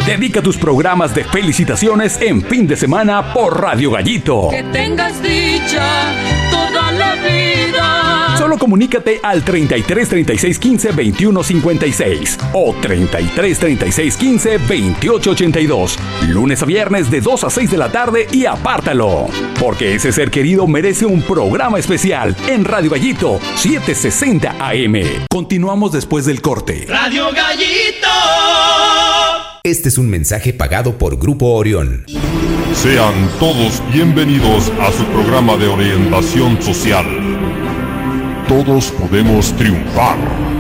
Dedica tus programas de felicitaciones en fin de semana por Radio Gallito. Que tengas dicha toda la vida. Solo comunícate al 33 36 15 21 56 o 33 36 15 28 82. Lunes a viernes de 2 a 6 de la tarde y apártalo. Porque ese ser querido merece un programa especial en Radio Gallito 760 AM. Continuamos después del corte. Radio Gallito. Este es un mensaje pagado por Grupo Orión. Sean todos bienvenidos a su programa de orientación social. Todos podemos triunfar.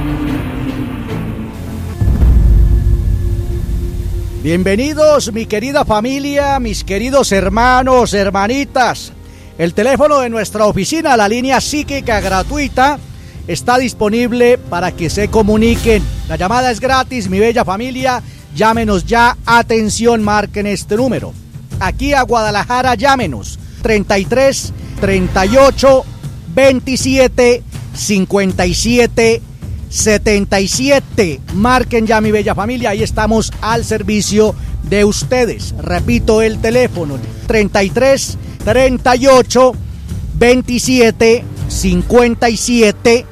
Bienvenidos, mi querida familia, mis queridos hermanos, hermanitas. El teléfono de nuestra oficina, la línea psíquica gratuita, está disponible para que se comuniquen. La llamada es gratis, mi bella familia. Llámenos ya, atención, marquen este número. Aquí a Guadalajara, llámenos. 33 38 27 57 77. Marquen ya, mi bella familia, ahí estamos al servicio de ustedes. Repito el teléfono: 33 38 27 57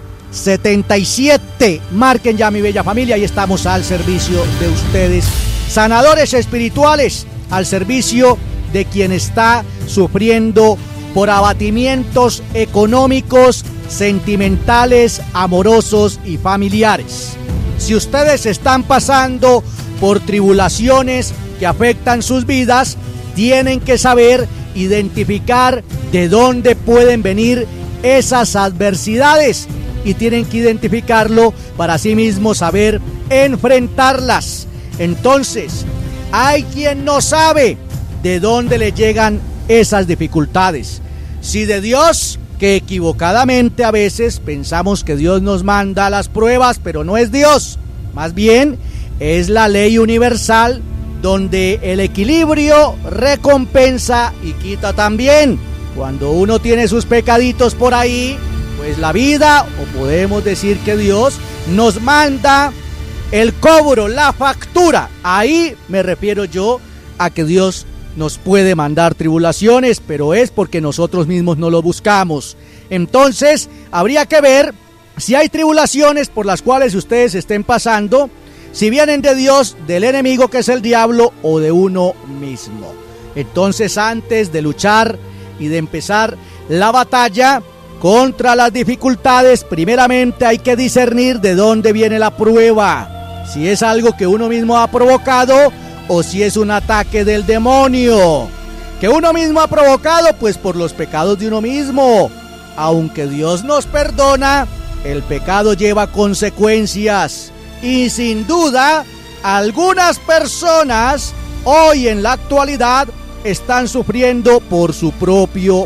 77. Marquen ya, mi bella familia, y estamos al servicio de ustedes. Sanadores espirituales al servicio de quien está sufriendo por abatimientos económicos, sentimentales, amorosos y familiares. Si ustedes están pasando por tribulaciones que afectan sus vidas, tienen que saber identificar de dónde pueden venir esas adversidades y tienen que identificarlo para sí mismos saber enfrentarlas. Entonces, hay quien no sabe de dónde le llegan esas dificultades. Si de Dios, que equivocadamente a veces pensamos que Dios nos manda las pruebas, pero no es Dios. Más bien, es la ley universal donde el equilibrio recompensa y quita también. Cuando uno tiene sus pecaditos por ahí, pues la vida, o podemos decir que Dios, nos manda el cobro, la factura. Ahí me refiero yo a que Dios nos puede mandar tribulaciones, pero es porque nosotros mismos no lo buscamos. Entonces, habría que ver si hay tribulaciones por las cuales ustedes estén pasando, si vienen de Dios, del enemigo que es el diablo, o de uno mismo. Entonces, antes de luchar y de empezar la batalla contra las dificultades, primeramente hay que discernir de dónde viene la prueba. Si es algo que uno mismo ha provocado o si es un ataque del demonio. Que uno mismo ha provocado, pues por los pecados de uno mismo. Aunque Dios nos perdona, el pecado lleva consecuencias. Y sin duda, algunas personas hoy en la actualidad están sufriendo por su propio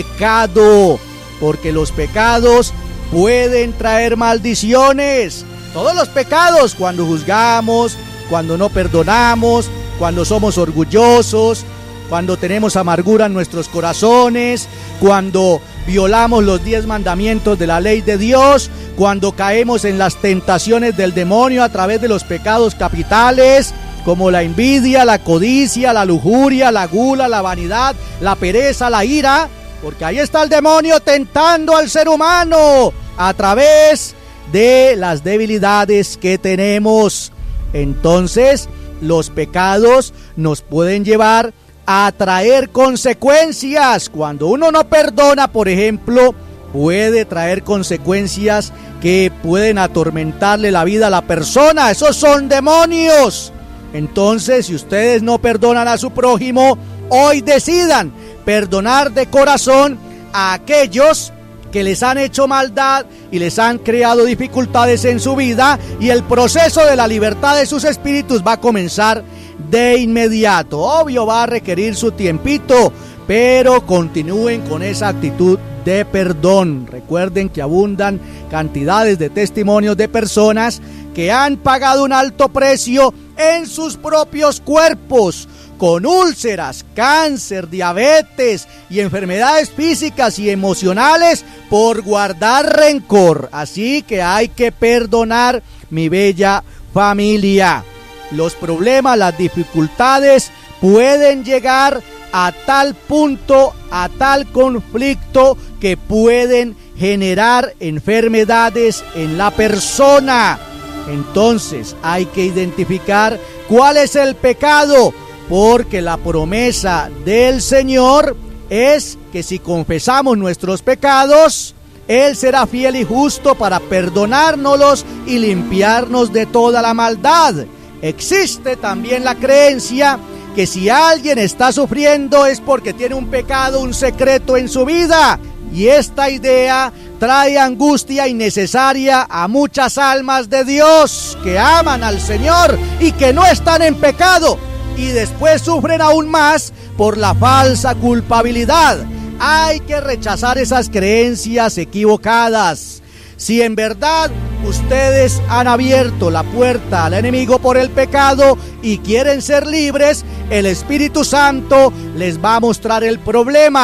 pecado. Porque los pecados pueden traer maldiciones. Todos los pecados, cuando juzgamos, cuando no perdonamos, cuando somos orgullosos, cuando tenemos amargura en nuestros corazones, cuando violamos los 10 mandamientos de la ley de Dios, cuando caemos en las tentaciones del demonio a través de los pecados capitales, como la envidia, la codicia, la lujuria, la gula, la vanidad, la pereza, la ira, porque ahí está el demonio tentando al ser humano a través de las debilidades que tenemos. Entonces, los pecados nos pueden llevar a traer consecuencias. Cuando uno no perdona, por ejemplo, puede traer consecuencias que pueden atormentarle la vida a la persona. Esos son demonios. Entonces, si ustedes no perdonan a su prójimo, hoy decidan perdonar de corazón a aquellos que les han hecho maldad y les han creado dificultades en su vida, y el proceso de la libertad de sus espíritus va a comenzar de inmediato. Obvio, va a requerir su tiempito, pero continúen con esa actitud de perdón. Recuerden que abundan cantidades de testimonios de personas que han pagado un alto precio en sus propios cuerpos, con úlceras, cáncer, diabetes y enfermedades físicas y emocionales por guardar rencor. Así que hay que perdonar, mi bella familia. los problemas, las dificultades pueden llegar a tal punto, a tal conflicto que pueden generar enfermedades en la persona. Entonces hay que identificar cuál es el pecado, porque la promesa del Señor es que si confesamos nuestros pecados, Él será fiel y justo para perdonárnoslos y limpiarnos de toda la maldad. Existe también la creencia que si alguien está sufriendo es porque tiene un pecado, un secreto en su vida. Y esta idea trae angustia innecesaria a muchas almas de Dios que aman al Señor y que no están en pecado, y después sufren aún más por la falsa culpabilidad. Hay que rechazar esas creencias equivocadas. Si en verdad ustedes han abierto la puerta al enemigo por el pecado y quieren ser libres, el Espíritu Santo les va a mostrar el problema.